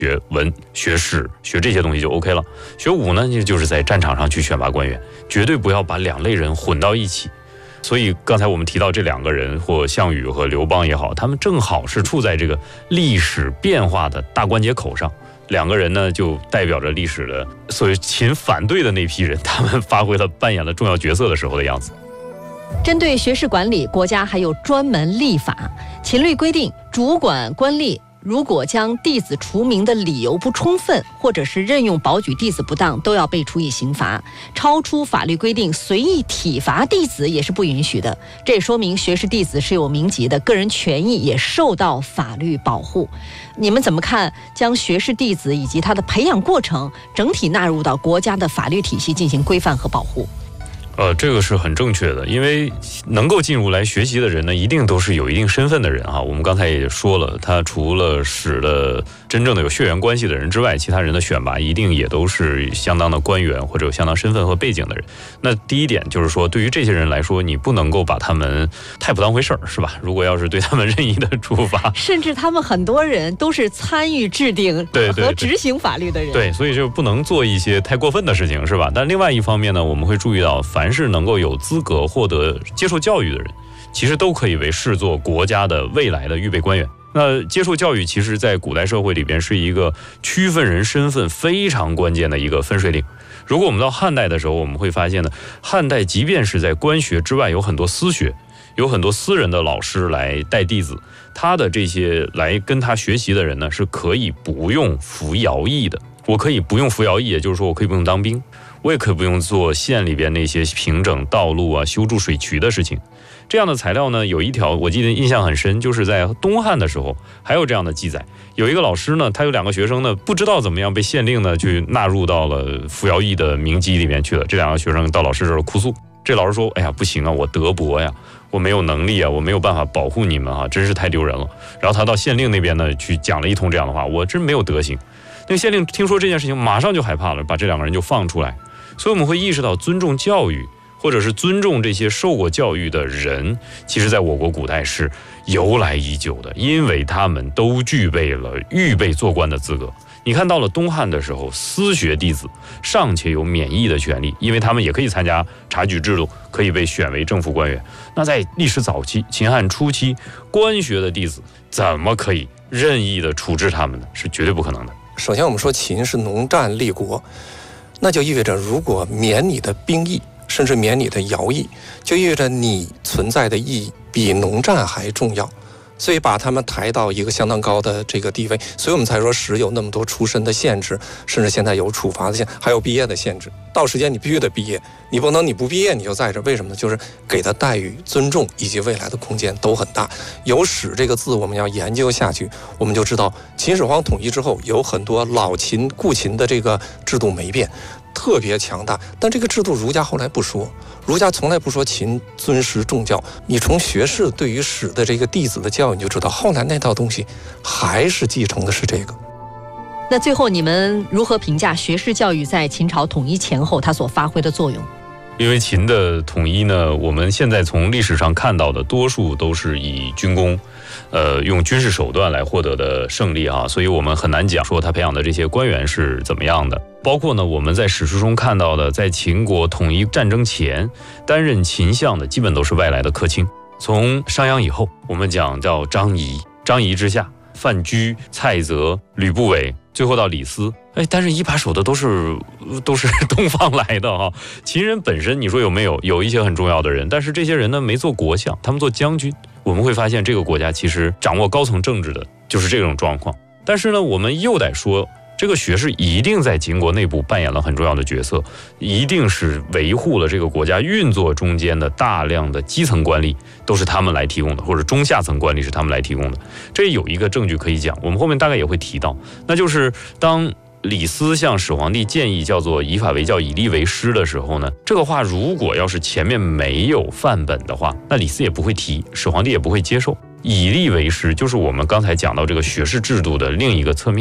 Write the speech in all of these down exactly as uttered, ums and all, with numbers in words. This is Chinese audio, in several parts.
学文、学史、学这些东西就 OK 了。学武呢，就是在战场上去选拔官员，绝对不要把两类人混到一起。所以刚才我们提到这两个人，或项羽和刘邦也好，他们正好是处在这个历史变化的大关节口上。两个人呢，就代表着历史的所谓秦反对的那批人，他们发挥了扮演了重要角色的时候的样子。 针对学士管理，国家还有专门立法。秦律规定，主管官吏如果将弟子除名的理由不充分，或者是任用保举弟子不当，都要被处以刑罚。超出法律规定随意体罚弟子也是不允许的。这也说明学士弟子是有名籍的，个人权益也受到法律保护。你们怎么看将学士弟子以及他的培养过程整体纳入到国家的法律体系进行规范和保护？ 呃，这个是很正确的，因为能够进入来学习的人呢，一定都是有一定身份的人啊。我们刚才也说了，他除了使的真正的有血缘关系的人之外，其他人的选拔一定也都是相当的官员或者有相当身份和背景的人。那第一点就是说，对于这些人来说，你不能够把他们太不当回事儿，是吧？如果要是对他们任意的处罚， 甚至他们很多人都是参与制定和执行法律的人， 对，对对对，所以就不能做一些太过分的事情，是吧？但另外一方面呢，我们会注意到，凡是能够有资格获得接受教育的人，其实都可以为视作国家的未来的预备官员。那接受教育其实在古代社会里边是一个区分人身份非常关键的一个分水岭。如果我们到汉代的时候，我们会发现呢，汉代即便是在官学之外有很多私学，有很多私人的老师来带弟子，他的这些来跟他学习的人呢，是可以不用服徭役的。我可以不用服徭役，也就是说我可以不用当兵，我也可以不用做县里边那些平整道路啊、修筑水渠的事情。这样的材料呢，有一条我记得印象很深，就是在东汉的时候还有这样的记载。有一个老师呢，他有两个学生呢，不知道怎么样被县令呢去纳入到了服徭役的名籍里面去了。这两个学生到老师这儿哭诉，这老师说：“哎呀，不行啊，我德薄呀，我没有能力啊，我没有办法保护你们啊，真是太丢人了。”然后他到县令那边呢去讲了一通这样的话，我真没有德行。那个县令听说这件事情，马上就害怕了，把这两个人就放出来。所以我们会意识到，尊重教育，或者是尊重这些受过教育的人，其实在我国古代是由来已久的，因为他们都具备了预备做官的资格。你看到了东汉的时候，私学弟子尚且有免役的权利，因为他们也可以参加察举制度，可以被选为正副官员。那在历史早期，秦汉初期，官学的弟子怎么可以任意的处置他们呢？是绝对不可能的。 首先我们说秦是农战立国，那就意味着如果免你的兵役，甚至免你的徭役，就意味着你存在的意义比农战还重要，所以把他们抬到一个相当高的这个地位，所以我们才说史有那么多出身的限制，甚至现在有处罚的限制，还有毕业的限制。到时间你必须得毕业，你不能你不毕业你就在这，为什么呢？就是给他待遇、尊重以及未来的空间都很大。有史这个字我们要研究下去，我们就知道秦始皇统一之后，有很多老秦、故秦的这个制度没变，特别强大，但这个制度儒家后来不说，儒家从来不说秦尊师重教。你从学士对于史的这个弟子的教育，你就知道后来那套东西还是继承的是这个。 那最后你们如何评价学士教育在秦朝统一前后它所发挥的作用？ 因为秦的统一呢，我们现在从历史上看到的多数都是以军功，呃，用军事手段来获得的胜利啊，所以我们很难讲说他培养的这些官员是怎么样的。包括呢，我们在史书中看到的，在秦国统一战争前担任秦相的，基本都是外来的客卿。从商鞅以后，我们讲叫张仪，张仪之下，范雎、蔡泽、吕不韦，最后到李斯。哎，担任一把手的都是都是东方来的哈、啊。秦人本身，你说有没有？有一些很重要的人，但是这些人呢没做国相，他们做将军。我们会发现，这个国家其实掌握高层政治的就是这种状况。但是呢，我们又得说，这个学士一定在秦国内部扮演了很重要的角色，一定是维护了这个国家运作中间的大量的基层官吏都是他们来提供的，或者中下层官吏是他们来提供的。这有一个证据可以讲，我们后面大概也会提到，那就是当李斯向始皇帝建议叫做以法为教，以吏为师的时候呢，这个话如果要是前面没有范本的话，那李斯也不会提，始皇帝也不会接受。以吏为师就是我们刚才讲到这个学士制度的另一个侧面。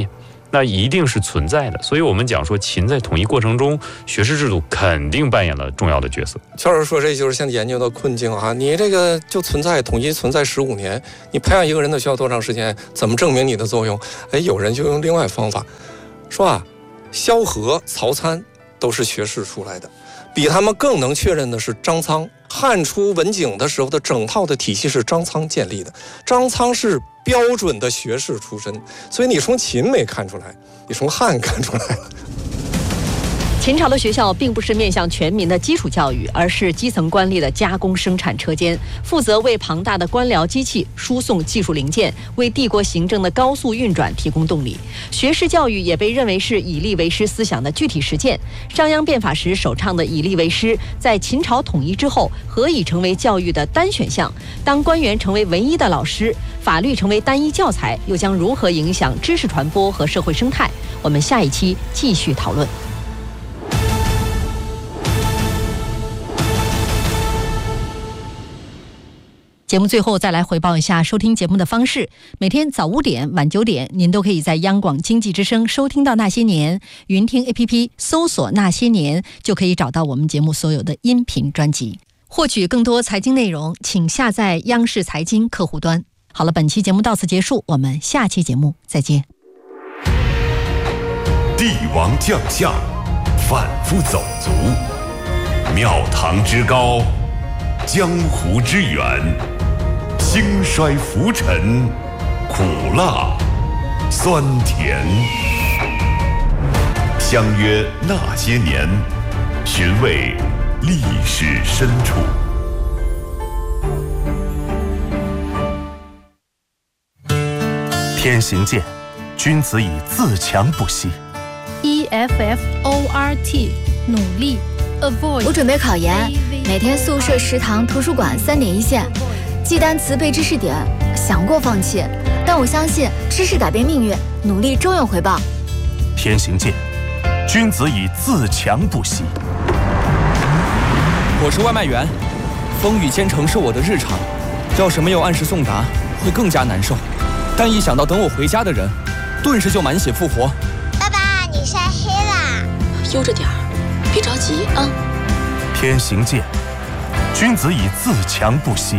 那一定是存在的。所以我们讲说秦在统一过程中，学士制度肯定扮演了重要的角色。 乔老师说，这就是现在研究的困境啊！你这个就存在统一存在十五年，你培养一个人的需要多长时间？怎么证明你的作用？哎，有人就用另外方法说啊，萧何、曹参都是学士出来的，比他们更能确认的是张苍。汉初文景的时候的整套的体系是张苍建立的，张苍是标准的学士出身，所以你从秦没看出来，你从汉看出来了。 秦朝的学校并不是面向全民的基础教育，而是基层官吏的加工生产车间，负责为庞大的官僚机器输送技术零件，为帝国行政的高速运转提供动力。学士教育也被认为是以吏为师思想的具体实践。商鞅变法时首倡的以吏为师，在秦朝统一之后，何以成为教育的单选项？当官员成为唯一的老师，法律成为单一教材，又将如何影响知识传播和社会生态？我们下一期继续讨论。节目最后再来回报一下收听节目的方式。每天早五点、晚九点，您都可以在央广经济之声收听到《那些年》，云听 A P P 搜索《那些年》就可以找到我们节目所有的音频专辑。获取更多财经内容，请下载央视财经客户端。好了，本期节目到此结束，我们下期节目再见。 帝王将相，反复走卒，庙堂之高，江湖之远，兴衰浮沉，苦辣酸甜。相约那些年，寻味历史深处。 天行健，君子以自强不息。 E F F O R T 努力 Avoid。 我准备考研，每天宿舍、食堂、图书馆三点一线，记单词、背知识点，想过放弃，但我相信知识改变命运，努力终有回报。 天行健，君子以自强不息。 我是外卖员，风雨兼程是我的日常，要是没有按时送达，会更加难受。但一想到等我回家的人，顿时就满血复活。 爸爸，你晒黑啦！ 悠着点儿，别着急啊。 天行健，君子以自强不息。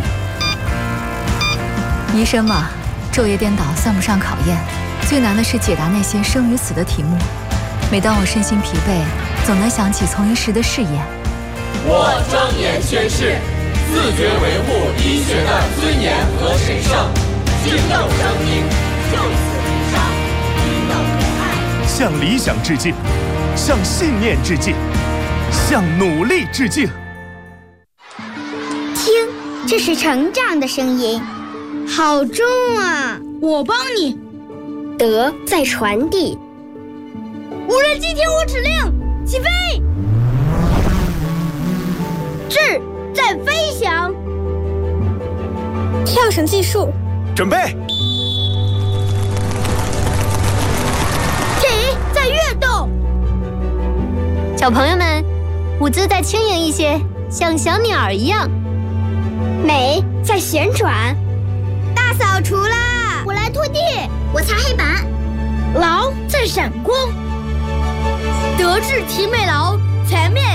医生嘛，昼夜颠倒算不上考验，最难的是解答那些生与死的题目。每当我身心疲惫，总能想起从医时的誓言。 我庄严宣誓，自觉维护医学的尊严和神圣，敬佑生命，就此无伤，引导仁爱。 向理想致敬，向信念致敬，向努力致敬。 听，这是成长的声音，好重啊！ 我帮你。 德在传递。 无人机听我指令，起飞！ 智在飞翔。跳绳技术， 准备。 体在跃动。小朋友们，舞姿再轻盈一些，像小鸟儿一样。美在旋转。大扫除啦！我来拖地，我擦黑板。劳在闪光。德智体美劳全面